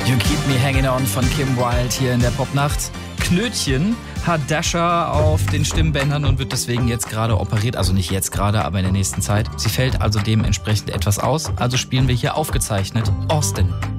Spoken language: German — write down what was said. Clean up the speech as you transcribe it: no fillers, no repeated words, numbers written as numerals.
You Keep Me Hanging On von Kim Wilde hier in der Popnacht. Knötchen hat Dasha auf den Stimmbändern und wird deswegen jetzt gerade operiert. Also nicht jetzt gerade, aber in der nächsten Zeit. Sie fällt also dementsprechend etwas aus. Also spielen wir hier aufgezeichnet Austin.